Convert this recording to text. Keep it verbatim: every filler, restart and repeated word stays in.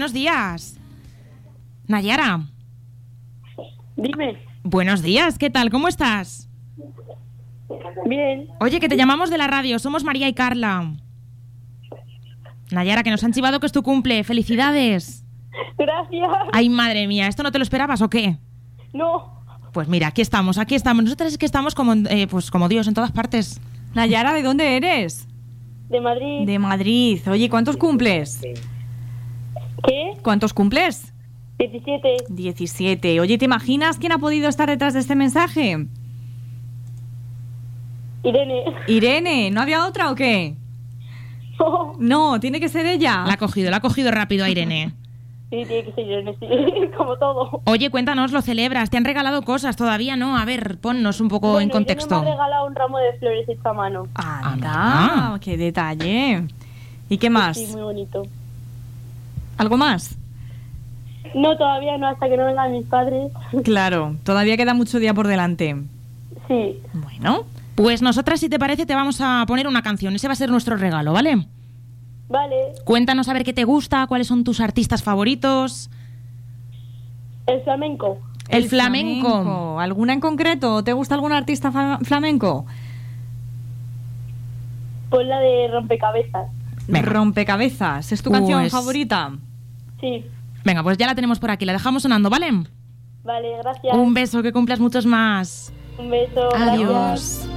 buenos días. Nayara. Dime. Buenos días, ¿qué tal? ¿Cómo estás? Bien. Oye, que te llamamos de la radio, somos María y Carla. Nayara, que nos han chivado que es tu cumple. ¡Felicidades! Gracias. Ay, madre mía, ¿esto no te lo esperabas o qué? No. Pues mira, aquí estamos, aquí estamos. Nosotras es que estamos como, eh, pues como Dios en todas partes. Nayara, ¿de dónde eres? De Madrid. De Madrid. Oye, ¿cuántos cumples? ¿Qué? ¿Cuántos cumples? diecisiete. diecisiete. Oye, ¿te imaginas quién ha podido estar detrás de este mensaje? Irene. Irene, ¿no había otra o qué? No. No, tiene que ser ella. La ha cogido, la ha cogido rápido a Irene. Sí, tiene que ser Irene, sí. Como todo. Oye, cuéntanos, ¿lo celebras? ¿Te han regalado cosas todavía? No, a ver, ponnos un poco Bueno, en Irene contexto. me ha regalado un ramo de flores hecho a mano. Anda, Ah. qué detalle. ¿Y qué más? Sí, muy bonito. ¿Algo más? No, todavía no, hasta que no vengan mis padres. Claro, todavía queda mucho día por delante. Sí. Bueno, Pues nosotras, si te parece, te vamos a poner una canción. Ese va a ser nuestro regalo, ¿vale? Vale. Cuéntanos a ver qué te gusta, cuáles son tus artistas favoritos. El flamenco. El, flamenco. ¿Alguna en concreto? ¿Te gusta algún artista fa- flamenco? Pues la de rompecabezas. Venga. Rompecabezas. ¿Es tu Pues- canción favorita? Sí. Venga, pues ya la tenemos por aquí, la dejamos sonando, ¿vale? Vale, gracias. Un beso, que cumplas muchos más. Un beso. Gracias. Adiós.